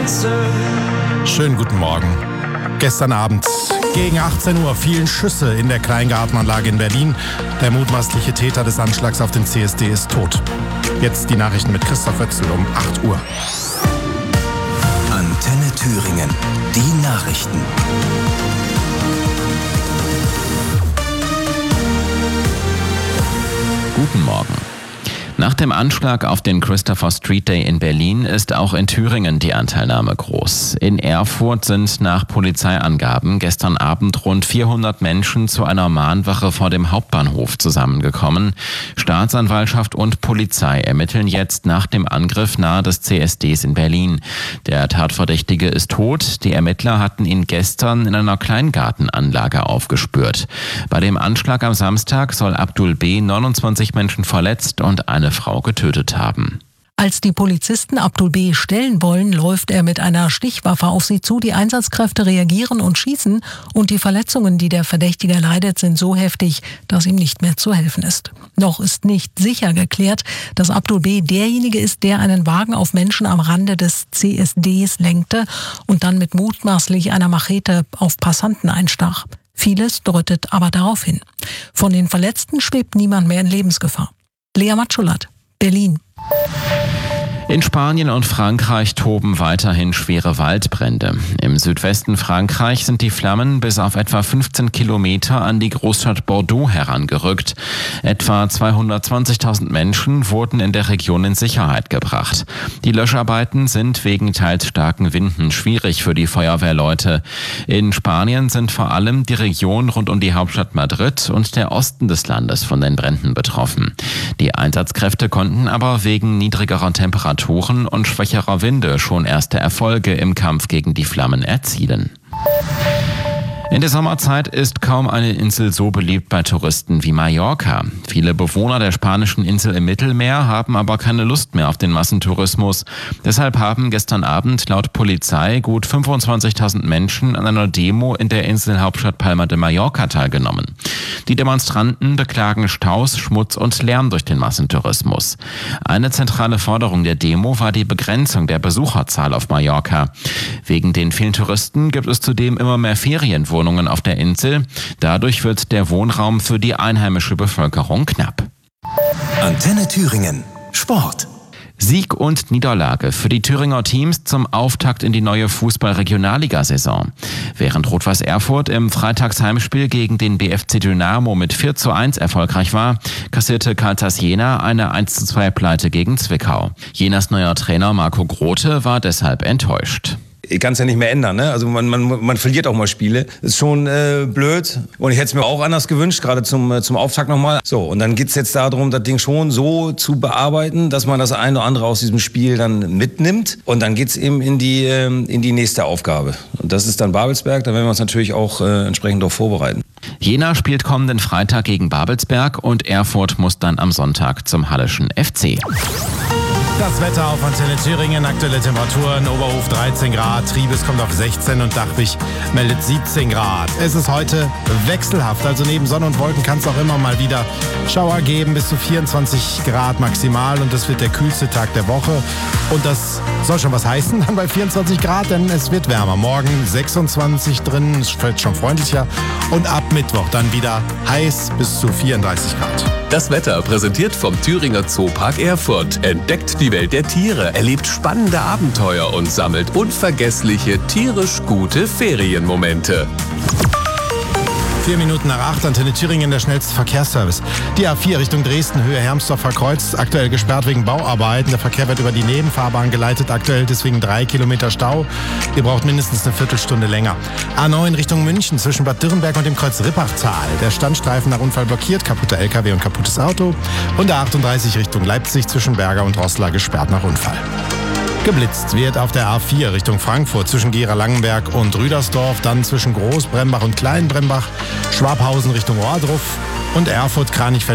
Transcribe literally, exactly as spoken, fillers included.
Schönen guten Morgen. Gestern Abend gegen achtzehn Uhr fielen Schüsse in der Kleingartenanlage in Berlin. Der mutmaßliche Täter des Anschlags auf den C S D ist tot. Jetzt die Nachrichten mit Christoph Wötzl um acht Uhr. Antenne Thüringen, die Nachrichten. Guten Morgen. Nach dem Anschlag auf den Christopher Street Day in Berlin ist auch in Thüringen die Anteilnahme groß. In Erfurt sind nach Polizeiangaben gestern Abend rund vierhundert Menschen zu einer Mahnwache vor dem Hauptbahnhof zusammengekommen. Staatsanwaltschaft und Polizei ermitteln jetzt nach dem Angriff nahe des C S Ds in Berlin. Der Tatverdächtige ist tot. Die Ermittler hatten ihn gestern in einer Kleingartenanlage aufgespürt. Bei dem Anschlag am Samstag soll Abdul B. neunundzwanzig Menschen verletzt und eine Frau getötet haben. Als die Polizisten Abdul B. stellen wollen, läuft er mit einer Stichwaffe auf sie zu. Die Einsatzkräfte reagieren und schießen. Und die Verletzungen, die der Verdächtige erleidet, sind so heftig, dass ihm nicht mehr zu helfen ist. Noch ist nicht sicher geklärt, dass Abdul B. derjenige ist, der einen Wagen auf Menschen am Rande des C S Ds lenkte und dann mit mutmaßlich einer Machete auf Passanten einstach. Vieles deutet aber darauf hin. Von den Verletzten schwebt niemand mehr in Lebensgefahr. Lea Matschulat, Berlin. In Spanien und Frankreich toben weiterhin schwere Waldbrände. Im Südwesten Frankreich sind die Flammen bis auf etwa fünfzehn Kilometer an die Großstadt Bordeaux herangerückt. Etwa zweihundertzwanzigtausend Menschen wurden in der Region in Sicherheit gebracht. Die Löscharbeiten sind wegen teils starken Winden schwierig für die Feuerwehrleute. In Spanien sind vor allem die Region rund um die Hauptstadt Madrid und der Osten des Landes von den Bränden betroffen. Die Einsatzkräfte konnten aber wegen niedrigerer Temperaturen und schwächerer Winde schon erste Erfolge im Kampf gegen die Flammen erzielen. In der Sommerzeit ist kaum eine Insel so beliebt bei Touristen wie Mallorca. Viele Bewohner der spanischen Insel im Mittelmeer haben aber keine Lust mehr auf den Massentourismus. Deshalb haben gestern Abend laut Polizei gut fünfundzwanzigtausend Menschen an einer Demo in der Inselhauptstadt Palma de Mallorca teilgenommen. Die Demonstranten beklagen Staus, Schmutz und Lärm durch den Massentourismus. Eine zentrale Forderung der Demo war die Begrenzung der Besucherzahl auf Mallorca. Wegen den vielen Touristen gibt es zudem immer mehr Ferienwohnungen auf der Insel. Dadurch wird der Wohnraum für die einheimische Bevölkerung knapp. Antenne Thüringen, Sport. Sieg und Niederlage für die Thüringer Teams zum Auftakt in die neue Fußball-Regionalligasaison. Während Rot-Weiß Erfurt im Freitagsheimspiel gegen den B F C Dynamo mit vier zu eins erfolgreich war, kassierte Carlsruhe Jena eine eins zu zwei Pleite gegen Zwickau. Jenas neuer Trainer Marco Grote war deshalb enttäuscht. Ich kann es ja nicht mehr ändern, ne? Also man, man, man verliert auch mal Spiele. Ist schon äh, blöd. Und ich hätte es mir auch anders gewünscht, gerade zum, äh, zum Auftakt nochmal. So, und dann geht's jetzt darum, das Ding schon so zu bearbeiten, dass man das eine oder andere aus diesem Spiel dann mitnimmt. Und dann geht's eben in die, äh, in die nächste Aufgabe. Und das ist dann Babelsberg. Da werden wir uns natürlich auch äh, entsprechend darauf vorbereiten. Jena spielt kommenden Freitag gegen Babelsberg und Erfurt muss dann am Sonntag zum Halleschen F C. Das Wetter auf Antenne Thüringen, aktuelle Temperaturen, Oberhof dreizehn Grad, Triebes kommt auf sechzehn und Dachwig meldet siebzehn Grad. Es ist heute wechselhaft, also neben Sonne und Wolken kann es auch immer mal wieder Schauer geben, bis zu vierundzwanzig Grad maximal und das wird der kühlste Tag der Woche. Und das soll schon was heißen, dann bei vierundzwanzig Grad, denn es wird wärmer. Morgen sechsundzwanzig drin, es wird schon freundlicher und ab Mittwoch dann wieder heiß bis zu vierunddreißig Grad. Das Wetter präsentiert vom Thüringer Zoopark Erfurt. Entdeckt die Welt der Tiere, erlebt spannende Abenteuer und sammelt unvergessliche, tierisch gute Ferienmomente. Vier Minuten nach acht, Antenne Thüringen, der schnellste Verkehrsservice. Die A vier Richtung Dresden, Höhe Hermsdorfer Kreuz, aktuell gesperrt wegen Bauarbeiten. Der Verkehr wird über die Nebenfahrbahn geleitet, aktuell deswegen drei Kilometer Stau. Ihr braucht mindestens eine Viertelstunde länger. A neun Richtung München, zwischen Bad Dürrenberg und dem Kreuz Rippachtal. Der Standstreifen nach Unfall blockiert, kaputter L K W und kaputtes Auto. Und A achtunddreißig Richtung Leipzig, zwischen Berger und Roßla, gesperrt nach Unfall. Geblitzt wird auf der A vier Richtung Frankfurt zwischen Gera-Langenberg und Rüdersdorf, dann zwischen Großbrembach und Kleinbrembach, Schwabhausen Richtung Ohrdruf und Erfurt-Kranichfeld